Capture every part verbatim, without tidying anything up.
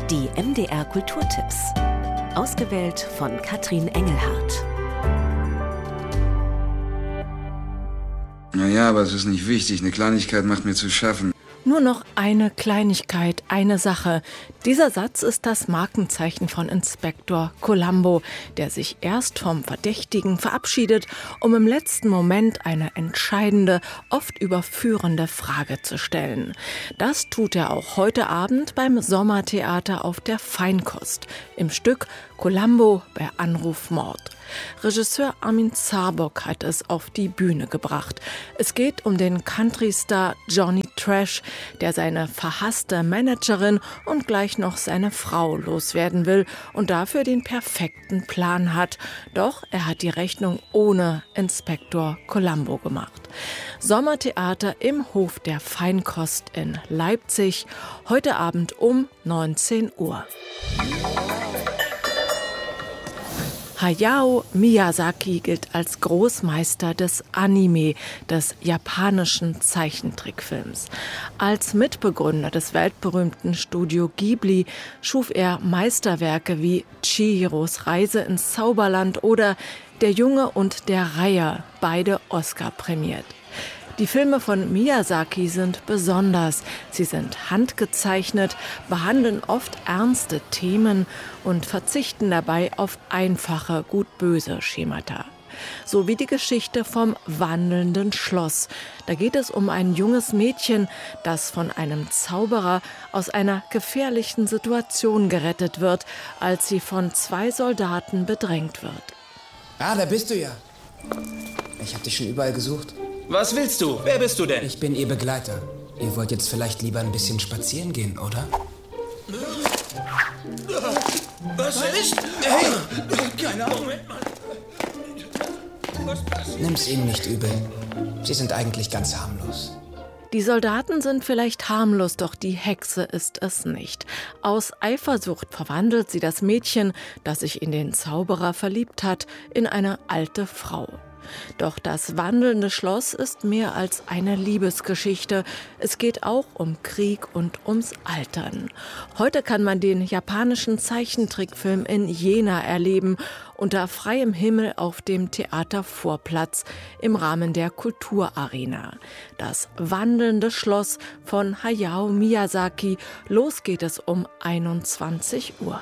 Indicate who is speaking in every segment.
Speaker 1: Die M D R Kulturtipps. Ausgewählt von Katrin Engelhardt.
Speaker 2: Naja, aber es ist nicht wichtig. Eine Kleinigkeit macht mir zu schaffen.
Speaker 3: Nur noch eine Kleinigkeit, eine Sache. Dieser Satz ist das Markenzeichen von Inspektor Columbo, der sich erst vom Verdächtigen verabschiedet, um im letzten Moment eine entscheidende, oft überführende Frage zu stellen. Das tut er auch heute Abend beim Sommertheater auf der Feinkost, im Stück Columbo bei Anruf Mord. Regisseur Armin Zarbok hat es auf die Bühne gebracht. Es geht um den Country-Star Johnny Trash, der seine verhasste Managerin und gleich noch seine Frau loswerden will und dafür den perfekten Plan hat. Doch er hat die Rechnung ohne Inspektor Columbo gemacht. Sommertheater im Hof der Feinkost in Leipzig, heute Abend um neunzehn Uhr. Hayao Miyazaki gilt als Großmeister des Anime, des japanischen Zeichentrickfilms. Als Mitbegründer des weltberühmten Studio Ghibli schuf er Meisterwerke wie Chihiros Reise ins Zauberland oder Der Junge und der Reiher, beide Oscar prämiert. Die Filme von Miyazaki sind besonders. Sie sind handgezeichnet, behandeln oft ernste Themen und verzichten dabei auf einfache, gut-böse Schemata. So wie die Geschichte vom wandelnden Schloss. Da geht es um ein junges Mädchen, das von einem Zauberer aus einer gefährlichen Situation gerettet wird, als sie von zwei Soldaten bedrängt wird.
Speaker 4: Ah, da bist du ja. Ich habe dich schon überall gesucht.
Speaker 5: Was willst du? Wer bist du denn?
Speaker 4: Ich bin Ihr Begleiter. Ihr wollt jetzt vielleicht lieber ein bisschen spazieren gehen, oder?
Speaker 5: Was ist? Hey! Keine Ahnung.
Speaker 4: Nimm's ihnen nicht übel. Sie sind eigentlich ganz harmlos.
Speaker 3: Die Soldaten sind vielleicht harmlos, doch die Hexe ist es nicht. Aus Eifersucht verwandelt sie das Mädchen, das sich in den Zauberer verliebt hat, in eine alte Frau. Doch das wandelnde Schloss ist mehr als eine Liebesgeschichte. Es geht auch um Krieg und ums Altern. Heute kann man den japanischen Zeichentrickfilm in Jena erleben, unter freiem Himmel auf dem Theatervorplatz im Rahmen der Kulturarena. Das wandelnde Schloss von Hayao Miyazaki. Los geht es um einundzwanzig Uhr.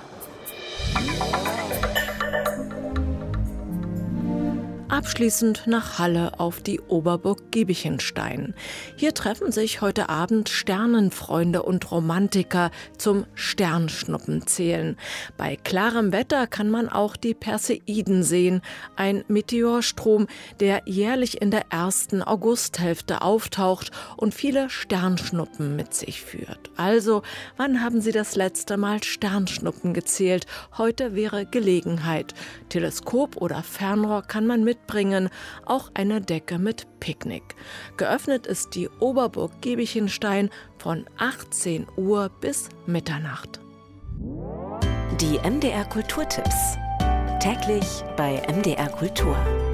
Speaker 3: Abschließend nach Halle auf die Oberburg Giebichenstein. Hier treffen sich heute Abend Sternenfreunde und Romantiker zum Sternschnuppenzählen. Bei klarem Wetter kann man auch die Perseiden sehen, ein Meteorstrom, der jährlich in der ersten Augusthälfte auftaucht und viele Sternschnuppen mit sich führt. Also, wann haben Sie das letzte Mal Sternschnuppen gezählt? Heute wäre Gelegenheit. Teleskop oder Fernrohr kann man mit bringen, auch eine Decke mit Picknick. Geöffnet ist die Oberburg Giebichenstein von achtzehn Uhr bis Mitternacht.
Speaker 1: Die M D R Kulturtipps. Täglich bei M D R Kultur.